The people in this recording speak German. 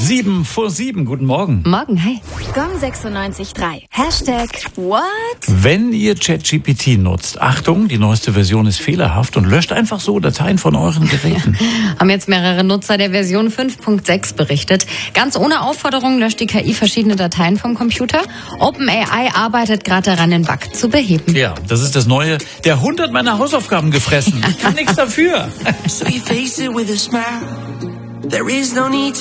7 vor 7. Guten Morgen. Morgen, hi. Gong 96.3. #What? Wenn ihr ChatGPT nutzt, Achtung, die neueste Version ist fehlerhaft und löscht einfach so Dateien von euren Geräten. Haben jetzt mehrere Nutzer der Version 5.6 berichtet. Ganz ohne Aufforderung löscht die KI verschiedene Dateien vom Computer. OpenAI arbeitet gerade daran, den Bug zu beheben. Ja, das ist das Neue. Der Hund hat meine Hausaufgaben gefressen. Ich kann nichts dafür. So you face it with a smile. There is no need to